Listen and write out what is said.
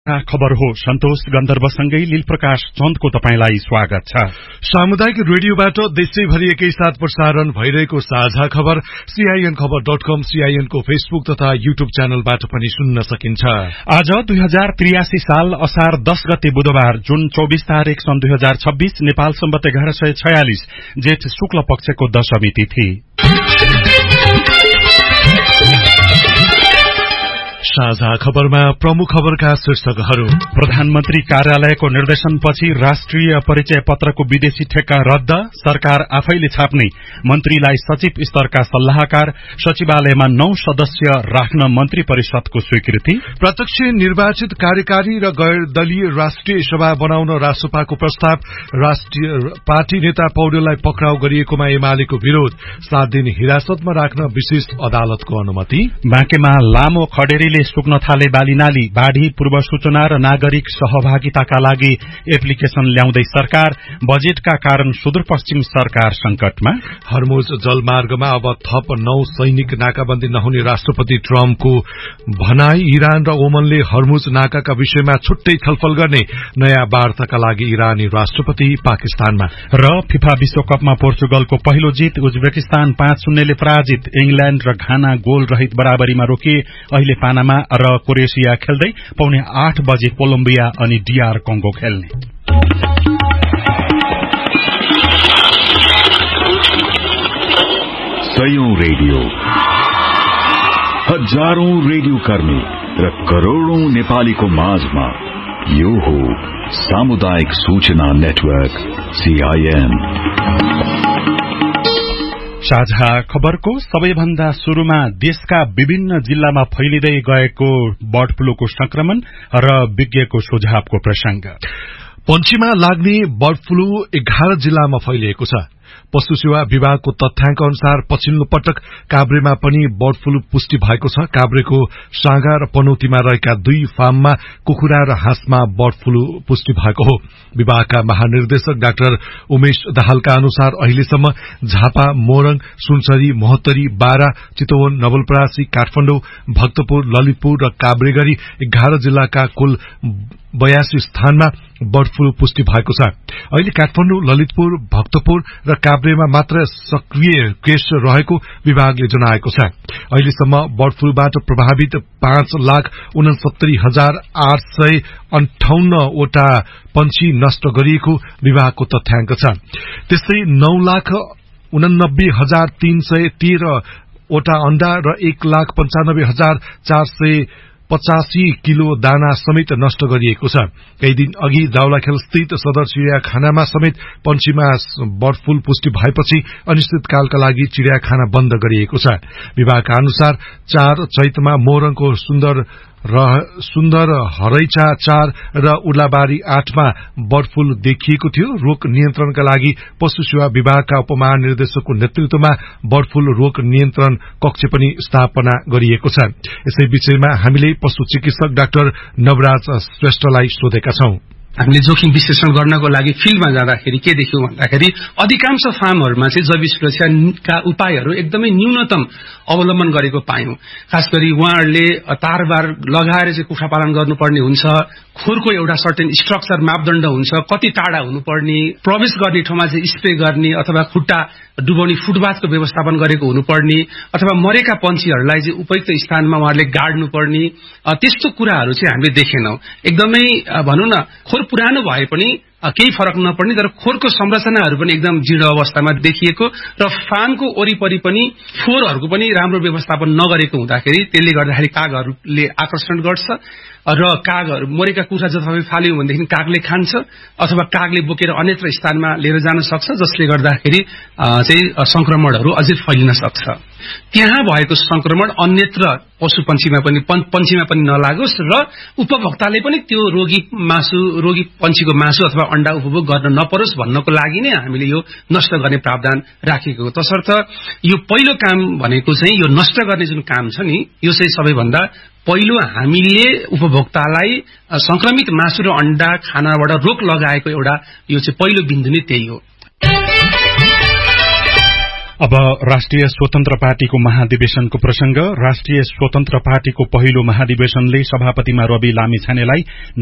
खबर हो सन्तोष गन्धर्वसँगै लीलप्रकाश चन्दको तपाईंलाई स्वागत छ। सामुदायिक रेडियोबाट देशैभरि एकैसाथ प्रसारण भइरहेको साझा खबर CIN-खबर.com, CIN को फेसबुक तथा युट्युब च्यानलबाट पनि सुन्न सकिन्छ। आज 2083 साल असार 10 गते बुधबार जुन 24 तारिक सन् 2026 नेपाल सम्वत 1146 जेठ शुक्ल पक्षको दशमी तिथि। साझा खबरमा प्रमुख खबरका शीर्षकहरू। प्रधानमन्त्री कार्यालयको निर्देशनपछि राष्ट्रिय परिचय पत्रको विदेशी ठेक्का रद्द, सरकार आफैले छाप्ने, मन्त्रीलाई सचिव स्तरका सल्लाहकार, सचिवालयमा 9 सदस्य राख्न मन्त्री परिषदको स्वीकृति, प्रत्यक्ष निर्वाचित कार्यकारी र गैर दलीय राष्ट्रिय सभा बनाउन रासपाको प्रस्ताव, राष्ट्रिय पार्टी नेता पौडेललाई पक्राउ गरिएकोमा एमालेको विरोध, 7 दिन हिरासतमा राख्न विशेष अदालतको अनुमति, बाँकेमा लामो खडेरीले सुक्न थाले बालीनाली, बाढ़ी पूर्व सूचना र नागरिक सहभागिताका लागि एप्लिकेशन ल्याउँदै सरकार, बजेटका कारण सुदूरपश्चिम सरकार संकटमा, हर्मुज जलमार्गमा अब थप 9 सैनिक नाकाबन्दी नहुने राष्ट्रपति ट्रम्पको भनाई, इरान र ओमनले हर्मुज नाकाका विषयमा छुट्टै छलफल गर्ने, नयाँ वार्ताका लागि इरानी राष्ट्रपति पाकिस्तानमा, र फिफा विश्वकपमा पोर्चुगलको पहिलो जित, उज्बेकिस्तान 5-0 ले पराजित, इंग्ल्याण्ड र घाना गोल रहित बराबरीमा रोकिए, अहिले पानामा र क्रोएसिया खेल्दै पौने 8 बजे कोलम्बिया अनि DR कङ्गो खेल्ने। सयौं रेडियो, हजारौं रेडियो कर्मी र करोड़ौं नेपालीको माझमा यो हो सामुदायिक सूचना नेटवर्क CIN। साझा खबरको सबैभन्दा शुरूमा देशका विभिन्न जिल्लामा फैलिँदै गएको बर्ड फ्लूको संक्रमण र विज्ञको सुझावको प्रसंग। पन्छीमा लाग्ने बर्ड फ्लू 11 जिल्लामा फैलिएको छ। पशु सेवा विभागको तथ्याङ्क अनुसार पछिल्लो पटक काभ्रेमा पनि बर्ड फ्लू पुष्टि भएको छ। काभ्रेको साँगा र पनौतीमा रहेका 2 फार्ममा कुखुरा र हाँसमा बर्ड फ्लू पुष्टि भएको हो। विभागका महानिर्देशक डाक्टर उमेश दाहालका अनुसार अहिलेसम्म झापा, मोरङ, सुनसरी, महोत्तरी, बारा, चितवन, नवलपरासी, काठमाडौँ, भक्तपुर, ललितपुर र काभ्रे गरी 11 जिल्लाका कुल 82 स्थानमा बर्ड फ्लू पुष्टि भएको छ। अहिले काठमाडौँ, ललितपुर, भक्तपुर र काभ्रेमा मात्र सक्रिय केस रहेको विभागले जनाएको छ। अहिलेसम्म बर्ड फ्लूबाट प्रभावित 5,69,858 वटा पंक्षी नष्ट गरिएको विभागको तथ्याङ्क छ। त्यस्तै 9,89,313 वटा अण्डा र 1,95,485 किलो दाना समेत नष्ट गरिएको छ। केही दिन अघि दाउलाखेल स्थित सदर चिड़ियाखानामा समेत पंक्षीमा बर्ड फ्लू पुष्टि भएपछि अनिश्चितकालका लागि चिड़ियाखाना बन्द गरिएको छ। विभागका अनुसार 4 चैतमा मोरङको सुन्दर हरैचा 4 र उर्लाबारी 8 मा बर्ड फ्लू देखिएको थियो। रोग नियन्त्रणका लागि पशु सेवा विभागका उपमहानिर्देशकको नेतृत्वमा बर्ड फ्लू रोग नियन्त्रण कक्ष पनि स्थापना गरिएको छ। यसै विषयमा हामीले पशु चिकित्सक डाक्टर नवराज श्रेष्ठलाई सोधेका छौं। हामीले जोखिम विश्लेषण गर्नको लागि फिल्डमा जाँदाखेरि के देख्यौं भन्दाखेरि अधिकांश फार्महरूमा चाहिँ जैविक सुरक्षाका उपायहरू एकदमै न्यूनतम अवलम्बन गरेको पायौं। खास गरी उहाँहरूले तारबार लगाएर चाहिँ कुखुरा पालन गर्नुपर्ने हुन्छ, खोरको एउटा सर्टेन स्ट्रक्चर मापदण्ड हुन्छ, कति टाढा हुनुपर्ने, प्रवेश गर्ने ठाउँमा चाहिँ स्प्रे गर्ने अथवा खुट्टा डुबाउने फुटबाथको व्यवस्थापन गरेको हुनुपर्ने, अथवा मरेका पंक्षीहरूलाई चाहिँ उपयुक्त स्थानमा उहाँहरूले गाड्नुपर्ने, त्यस्तो कुराहरू चाहिँ हामीले देखेनौं। एकदमै भनौं न खोर पुरानो भए पनि केही फरक नपर्ने, तर खोरको संरचनाहरू पनि एकदम जीर्ण अवस्थामा देखिएको र फार्मको वरिपरि पनि फोहोरहरूको पनि राम्रो व्यवस्थापन नगरेको हुँदाखेरि त्यसले गर्दाखेरि कागहरूले आकर्षण गर्छ र कागहरू मरेका कुखुरा जताततै फाल्यौं भनेदेखि कागले खान्छ अथवा कागले बोकेर अन्यत्र स्थानमा लिएर जान सक्छ, जसले गर्दाखेरि चाहिँ संक्रमणहरू अझै फैलिन सक्छ। त्यहाँ भएको संक्रमण अन्यत्र पशु पंक्षीमा पनि नलागोस् र उपभोक्ताले पनि त्यो रोगी पंक्षीको मासु अथवा अण्डा उपभोग गर्न नपरोस् भन्नको लागि नै हामीले यो नष्ट गर्ने प्रावधान राखेको हो। तसर्थ यो पहिलो काम भनेको चाहिँ यो नष्ट गर्ने जुन काम छ नि, यो चाहिँ सबैभन्दा पहिलो हामीले उपभोक्तालाई संक्रमित मासु र अण्डा खानाबाट रोक लगाएको एउटा यो चाहिँ पहिलो बिन्दु नै त्यही हो। अब राष्ट्रिय स्वतन्त्र पार्टीको महाधिवेशनको प्रसंग। राष्ट्रिय स्वतन्त्र पार्टीको पहिलो महाधिवेशनले सभापतिमा रवि लामिछानेलाई